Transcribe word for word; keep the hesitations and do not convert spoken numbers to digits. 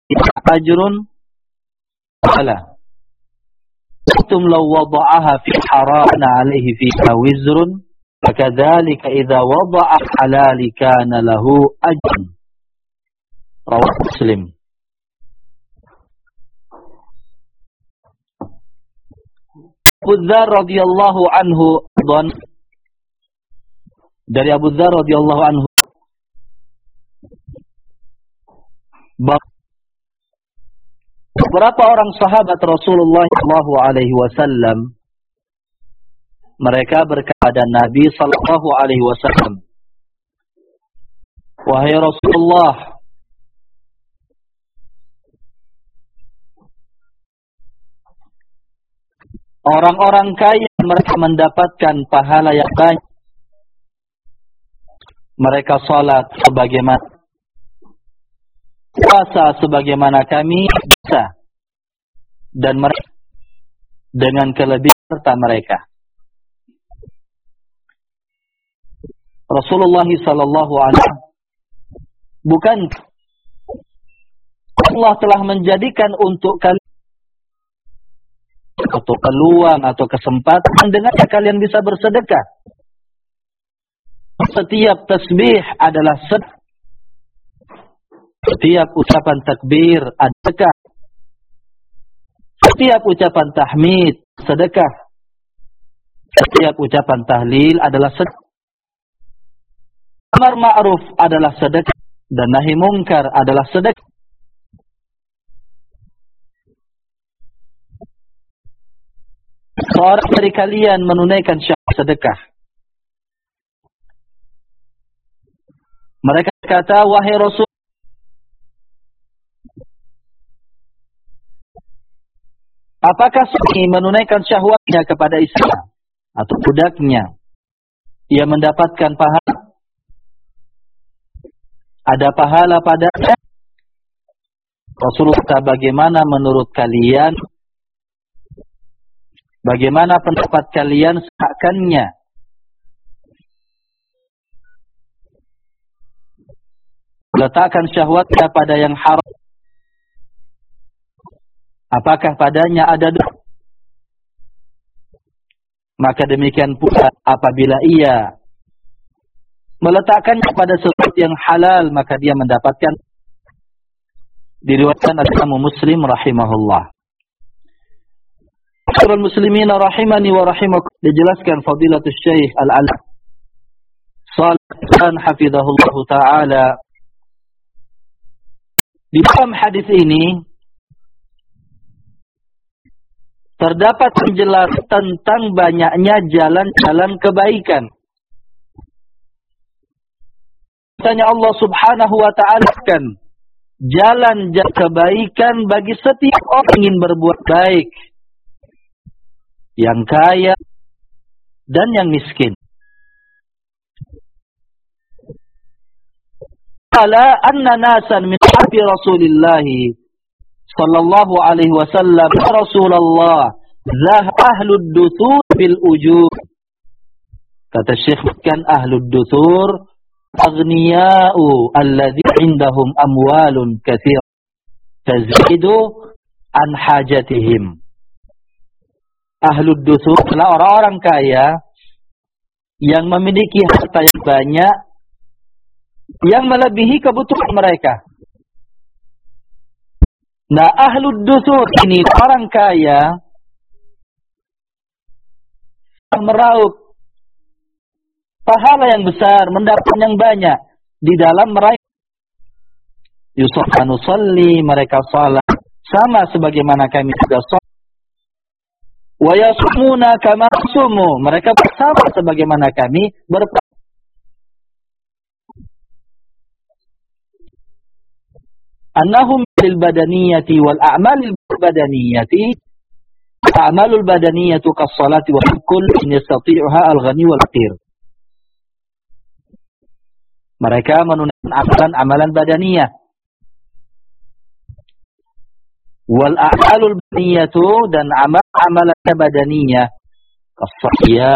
ajrun wala tum law wada'aha fi haram alayhi fiha wizrun fakadzalika idza wada'a halal kana lahu ajrun. Rawahu Muslim. Abu Dzar radhiyallahu anhu dari Abu Dzar radhiyallahu anhu beberapa orang sahabat Rasulullah sallallahu alaihi wasallam mereka berkata kepada Nabi sallallahu alaihi wasallam, wahai Rasulullah, orang-orang kaya mereka mendapatkan pahala yang banyak. Mereka salat sebagaimana, puasa sebagaimana kami bisa, dan mereka dengan kelebihan serta mereka. Rasulullah sallallahu alaihi wasallam, bukan Allah telah menjadikan untuk kalian atau peluang atau kesempatan dengannya kalian bisa bersedekah. Setiap tasbih adalah sedekah. Setiap ucapan takbir adalah sedekah. Setiap ucapan tahmid sedekah. Setiap ucapan tahlil adalah sedekah. Amar ma'ruf adalah sedekah dan nahi mungkar adalah sedekah. Seorang dari kalian menunaikan syahadat sedekah. Mereka kata, wahai Rasul, apakah suami menunaikan syahwatnya kepada istri atau budaknya, ia mendapatkan pahala? Ada pahala padanya? Rasulullah, bagaimana menurut kalian? Bagaimana pendapat kalian seakannya? Letakkan syahwatnya pada yang haram. Apakah padanya ada dosa? Maka demikian pula apabila ia meletakkannya pada sesuatu yang halal, maka dia mendapatkan. Diriwayatkan oleh Imam Muslim rahimahullah. Surah Muslimin rahimani wa rahimakum, dijelaskan Fadilatul Syekh Al-Alam Shalih hafizahullah taala di dalam hadis ini terdapat penjelasan tentang banyaknya jalan-jalan kebaikan. Tanya Allah Subhanahu wa taala kan jalan kebaikan bagi setiap orang yang ingin berbuat baik, yang kaya dan yang miskin. Ala anna nasan min ashabi Rasulillah sallallahu alaihi wasallam, Rasulullah zah ahlud duthur bil ujur. Kata Syekh, kan ahlud duthur aghniya'u alladhi indahum amwalun katsir tazidu an hajatihim. Ahlud duthur adalah orang-orang kaya yang memiliki harta yang banyak yang melebihi kebutuhan mereka. Nah, ahlud duthur ini orang kaya yang meraup pahala yang besar, mendapat yang banyak di dalam meraih. Yusalluna nusalli, mereka salat sama sebagaimana kami juga salat. Wa yasumuna kama sumu, mereka bersama sebagaimana kami berpuasa. Annahum lil badaniyati wal a'malil badaniyati, a'malul badaniyatu kas salati wa kullu yastati'uha al ghani wal faqir. Mereka menunaikan amalan-amalan badaniyah. Wal a'malul badaniyatu, dan amal-amalan badaniyah kas